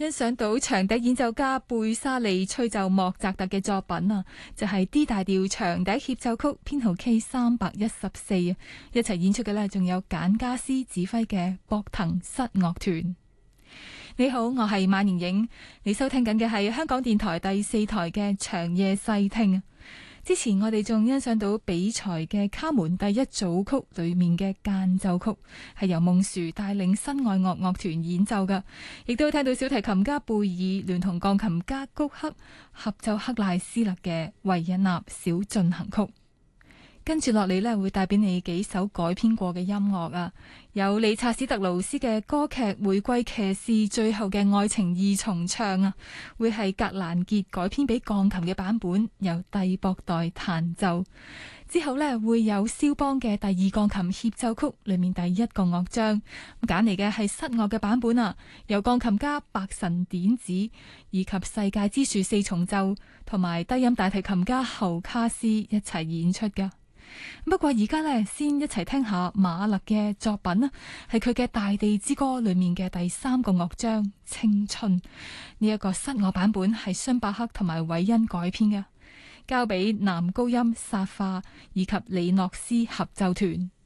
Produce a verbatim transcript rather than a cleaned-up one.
欣賞到長笛演奏家貝沙利吹奏莫扎特嘅作品啊，就係 D 大調長笛協奏曲編號 K 三百一十四啊，一齊演出嘅呢，仲有簡加斯指揮嘅博騰室樂團。你好，我係馬盈影，你收聽緊嘅係香港電台第四台嘅長夜細聽。之前我哋仲欣賞到比賽嘅卡門第一組曲裏面嘅間奏曲，係由夢樹帶領新愛樂樂團演奏嘅，亦都聽到小提琴家貝爾聯同鋼琴家谷克合奏克賴斯勒嘅維也納小進行曲。跟住落嚟呢，會帶俾你幾首改編過嘅音樂啊，有理查史特勞斯嘅歌劇《玫瑰騎士》最後嘅愛情二重唱啊，會係格蘭傑改編俾鋼琴嘅版本，由蒂博代彈奏。之後呢，會有肖邦嘅第二鋼琴協奏曲裏面第一個樂章，揀嚟嘅係室樂嘅版本啊，由鋼琴家白神典子以及世界之樹四重奏同埋低音大提琴家侯卡斯一齊演出噶。不過而家呢，先一齊聽下馬勒嘅作品啦，係佢嘅《大地之歌》裏面嘅第三個樂章《青春》。呢一個室樂版本係孫伯克同埋韋恩改編嘅，交俾男高音薩化以及李諾斯合奏團。